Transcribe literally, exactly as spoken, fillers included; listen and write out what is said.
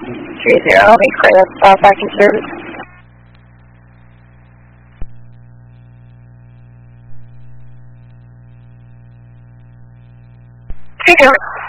three zero, I'll be clear of uh, factory service. three zero.